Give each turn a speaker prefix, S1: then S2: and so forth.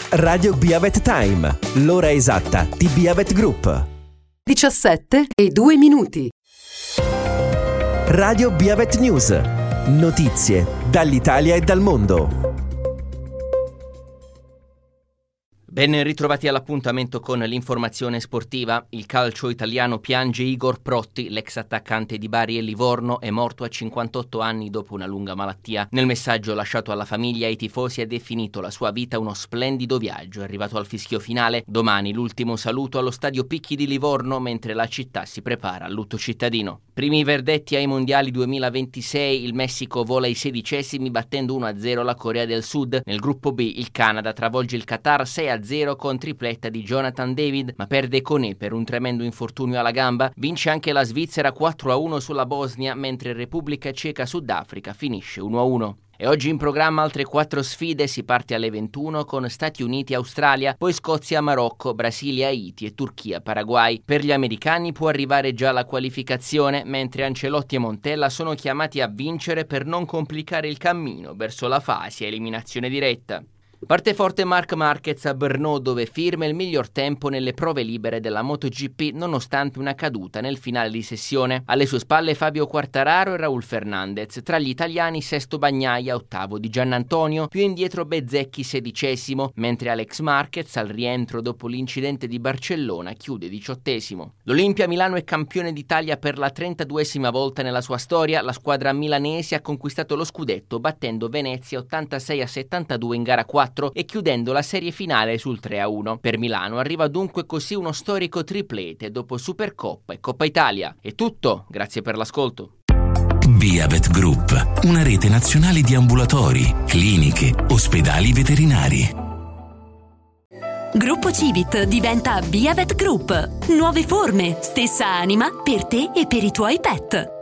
S1: Radio Biavet Time, l'ora esatta di Biavet Group.
S2: 17:02.
S1: Radio Biavet News, notizie dall'Italia e dal mondo.
S3: Ben ritrovati all'appuntamento con l'informazione sportiva. Il calcio italiano piange Igor Protti, l'ex attaccante di Bari e Livorno, è morto a 58 anni dopo una lunga malattia. Nel messaggio lasciato alla famiglia e ai tifosi ha definito la sua vita uno splendido viaggio. È arrivato al fischio finale. Domani l'ultimo saluto allo stadio Picchi di Livorno, mentre la città si prepara al lutto cittadino. Primi verdetti ai mondiali 2026, il Messico vola i 16esimi battendo 1-0 la Corea del Sud. Nel gruppo B il Canada travolge il Qatar 6-0 con tripletta di Jonathan David, ma perde Koné per un tremendo infortunio alla gamba. Vince anche la Svizzera 4-1 sulla Bosnia, mentre Repubblica Ceca Sudafrica finisce 1-1. E oggi in programma altre 4 sfide. Si parte alle 21 con Stati Uniti-Australia, poi Scozia-Marocco, Brasile-Haiti e Turchia-Paraguay. Per gli americani può arrivare già la qualificazione, mentre Ancelotti e Montella sono chiamati a vincere per non complicare il cammino verso la fase a eliminazione diretta. Parte forte Marc Marquez a Brno, dove firma il miglior tempo nelle prove libere della MotoGP nonostante una caduta nel finale di sessione. Alle sue spalle Fabio Quartararo e Raul Fernandez. Tra gli italiani Sesto Bagnaia, ottavo di Giannantonio, più indietro Bezzecchi 16esimo, mentre Alex Marquez al rientro dopo l'incidente di Barcellona chiude 18esimo. L'Olimpia Milano è campione d'Italia per la 32esima volta nella sua storia. La squadra milanese ha conquistato lo scudetto battendo Venezia 86-72 in gara 4 e chiudendo la serie finale sul 3-1. Per Milano arriva dunque così uno storico triplete dopo Supercoppa e Coppa Italia. È tutto, grazie per l'ascolto.
S4: Biavet Group, una rete nazionale di ambulatori, cliniche, ospedali veterinari.
S5: Gruppo Civit diventa Biavet Group. Nuove forme, stessa anima per te e per i tuoi pet.